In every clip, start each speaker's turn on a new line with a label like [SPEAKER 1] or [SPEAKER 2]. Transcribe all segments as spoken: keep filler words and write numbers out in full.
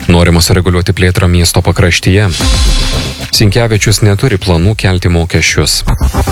[SPEAKER 1] Norima sureguliuoti plėtrą miesto pakraštyje. Sinkevičius neturi planų kelti mokesčius.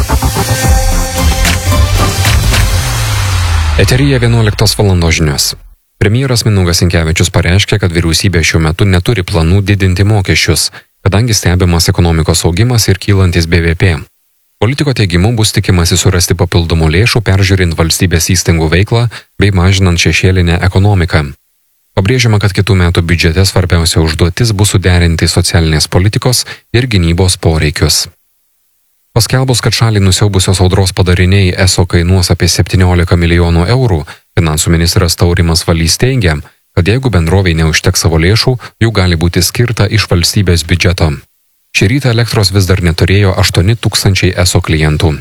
[SPEAKER 1] Eteryje vienuoliktos valandos žinios. Premjeras Mindaugas Sinkevičius pareiškė, kad vyriausybė šiuo metu neturi planų didinti mokesčius, kadangi stebimas ekonomikos augimas ir kylantis B V P. Politiko teigimu bus tikimasi surasti papildomų lėšų peržiūrint valstybės įstaigų veiklą bei mažinant šešėlinę ekonomiką. Pabrėžiama, kad kitų metų biudžete svarbiausia užduotis bus suderinti socialinės politikos ir gynybos poreikius. Paskelbus, kad šalį nusiaubusios audros padariniai eso kainuos apie septyniolika milijonų eurų, finansų ministras Taurimas Valys teigia, kad jeigu bendrovei neužteks savo lėšų, jų gali būti skirta iš valstybės biudžeto. Šį rytą elektros vis dar neturėjo aštuoni tūkstančiai eso klientų.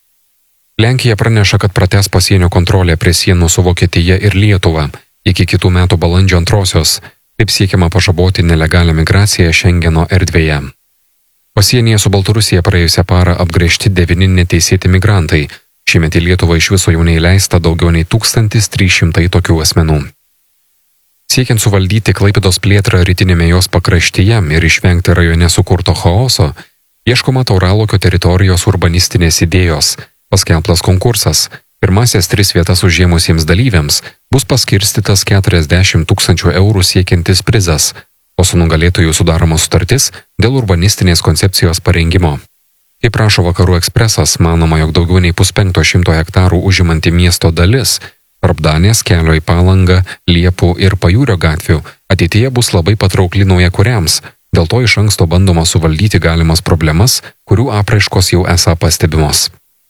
[SPEAKER 1] Lenkija praneša, kad pratęs pasienio kontrolę prie sienų su Vokietija ir Lietuva iki kitų metų balandžio antrosios. Taip siekiama pažaboti nelegalią migraciją Šengeno erdvėje. Pasienyje su Baltarusija praėjusią parą apgręžti devyni neteisėti migrantai. Šiemet į Lietuvą iš viso jau neįleista daugiau nei tūkstantis trys šimtai tokių asmenų. Siekiant suvaldyti Klaipėdos plėtrą rytinėme jos pakraštyje ir išvengti rajone sukurto chaoso, ieškoma Tauralokio teritorijos urbanistinės idėjos. Paskelbtas konkursas. Pirmasias tris vietas užėmusiems dalyviams bus paskirstytas keturiasdešimt tūkstančių eurų siekiantis prizas, o su nugalėtojų sudaroma sutartis dėl urbanistinės koncepcijos parengimo. Kaip rašo Vakarų ekspresas, manoma, jog daugiau nei puspenkto šimto hektarų užimanti miesto dalis tarp Danės, kelio į Palangą, Liepų ir Pajūrio gatvių ateityje bus labai patraukli naujakuriams, dėl to iš anksto bandoma suvaldyti galimas problemas, kurių apraiškos jau esą pastebimos.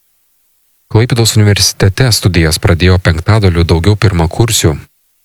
[SPEAKER 1] Klaipėdos universitete studijas pradėjo penktadaliu daugiau pirmakursių.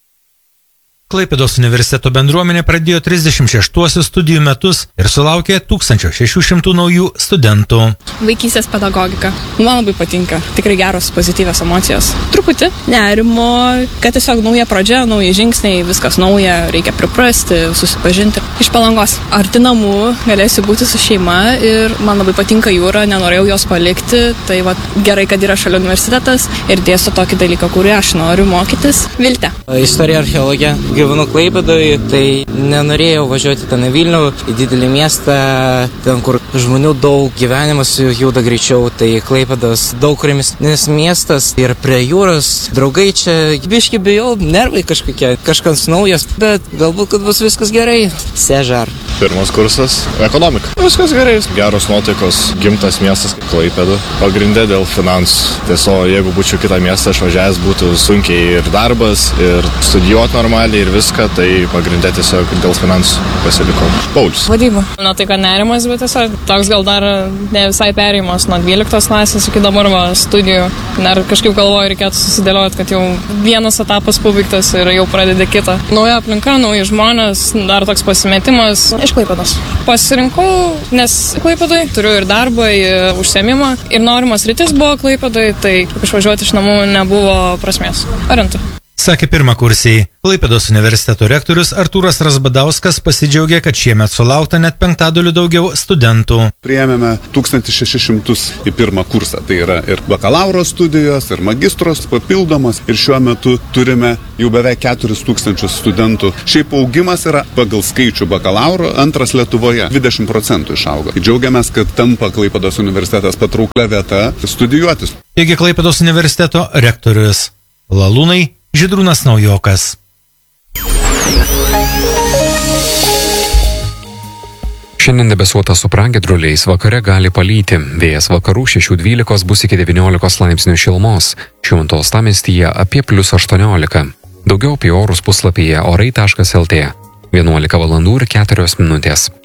[SPEAKER 2] Klaipėdos universiteto bendruomenė pradėjo trisdešimt šeštuosius studijų metus ir sulaukė tūkstančio šešių šimtų naujų studentų.
[SPEAKER 3] Vaikystės pedagogika. Man labai patinka. Tikrai geros, pozityvios emocijos. Truputį nerimo, kad tiesiog nauja pradžia, nauji žingsniai, viskas nauja, reikia priprasti, susipažinti. Iš Palangos. Arti namų, galėsiu būti su šeima ir man labai patinka jūra, nenorėjau jos palikti. Tai va, gerai, kad yra šalia universitetas ir dėsto tokį dalyką, kurį aš noriu mokytis. Viltė.
[SPEAKER 4] Istorija, archeologija. Gyvenu Klaipėdoje, tai nenorėjau važiuoti ten į Vilnių, į didelį miestą, ten kur žmonių daug, gyvenimas juda greičiau, tai Klaipėdos daug ramesnis miestas ir prie jūros, draugai čia, biški bijau, nervai kažkokie, kažkas naujas, bet galbūt, kad bus viskas gerai. Sežar.
[SPEAKER 5] Pirmas kursas – ekonomika. Viskas gerai, geros nuotaikos, gimtas miestas Klaipėda, pagrindė dėl finansų. Tiesiog, jeigu būčiau kitą miestą išvažiavęs, būtų sunkiai ir darbas, ir studijuoti normaliai, ir viską, tai pagrindė tiesiog dėl finansų pasilikau. Paulius.
[SPEAKER 3] Vadyba. Na tai, kad nerimas, bet tiesiog toks gal dar ne visai perėjimas nuo dvyliktos klasės iki dabar va, studijų. Dar kažkaip galvoju, reikėtų susidėlioti, kad jau vienas etapas pabaigtas ir jau pradedi kitą. Nauja aplinka, nauji žmonės, dar toks pasimetimas iš Klaipėdos. Pasirinkau, nes Klaipėdai turiu ir darbą, ir užsiėmimą, ir norimas rytis buvo Klaipėdai, tai išvažiuoti iš namų nebuvo prasmės. Arintų.
[SPEAKER 2] Sakė pirmakursiai. Klaipėdos universiteto rektorius Artūras Razbadauskas pasidžiaugė, kad šiemet sulaukta net penktadaliu daugiau studentų.
[SPEAKER 6] Priėmėme tūkstantį šešis šimtus į pirmą kursą. Tai yra ir bakalauro studijos, ir magistros papildomos. Ir šiuo metu turime jau beveik keturis tūkstančius studentų. Šiaip augimas yra pagal skaičių bakalauro antras Lietuvoje. dvidešimt procentų išaugo. Džiaugiamės, kad tampa Klaipėdos universitetas patrauklia vieta studijuotis.
[SPEAKER 2] Taigi Klaipėdos universiteto rektorius. Lalūnai. Žydrūnas Naujokas.
[SPEAKER 1] Šiandien debesuota su pragiedruliais, vakare gali palyti. Vėjas vakarų šešių dvylikos bus iki devyniolikos laipsnių šilumos. Šilumos uostamiestyje apie plius aštuoniolika. Daugiau apie orus puslapyje orai taškas lt. vienuolika valandų ir keturios minutės.